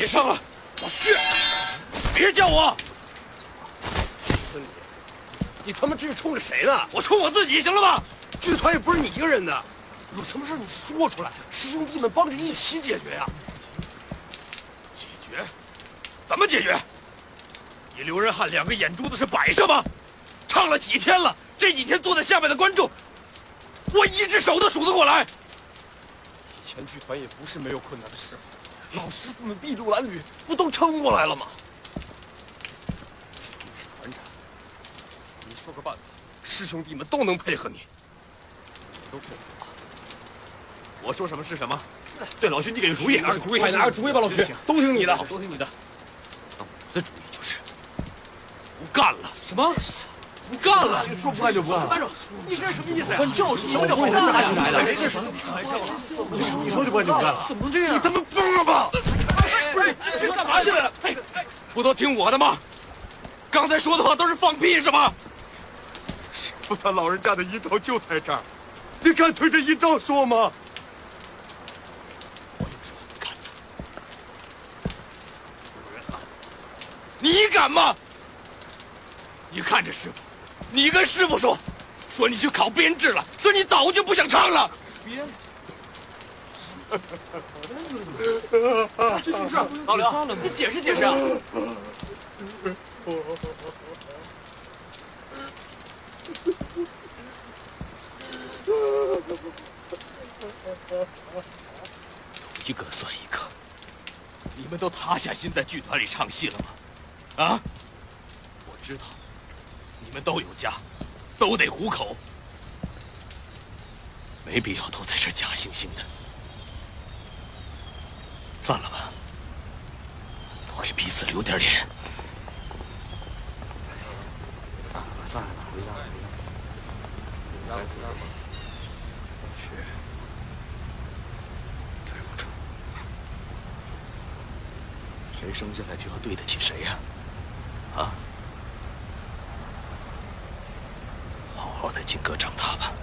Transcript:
别上了，老薛，别叫我。 孙李，你他妈这是冲着谁呢？ 我冲我自己，行了吧？ 剧团也不是你一个人的，有什么事你说出来，师兄弟们帮着一起解决呀。 解决？怎么解决？你刘仁汉2个眼珠子是摆设吗？唱了几天了，这几天坐在下面的观众，我一只手都数得过来。 以前剧团也不是没有困难的事，老师傅们筚路蓝缕，不都撑过来了吗？你是团长，你说个办法，师兄弟们都能配合你。都配合我？我说什么是什么。对，老徐，你给个主意，拿个主意，快拿个主意吧，老徐，都听你的，都听你的。 我的主意就是不干了。什么？不干了？ 说不干就不干了。你这是什么意思呀？就是你们这混蛋哪里来的？没这什么开玩笑，你说就不干就不干了？怎么能这样？你他妈疯了吧？ 这干嘛去了？不都听我的吗？刚才说的话都是放屁是吧？ 师傅他老人家的遗照就在这儿，你敢推着遗照说吗？ 我有什么不敢的？刘仁汉，你敢吗？你看着师傅，你跟师傅说你去考编制了，说你早就不想唱了。编？这是老刘，你解释解释啊！一个算一个，你们都塌下心在剧团里唱戏了吗？啊？我知道，你们都有家，都得糊口，没必要都在这假惺惺的。散了吧，多给彼此留点脸。散了，回家。是，对不住，谁生下来就要对得起谁呀？啊？好好的金哥长大吧。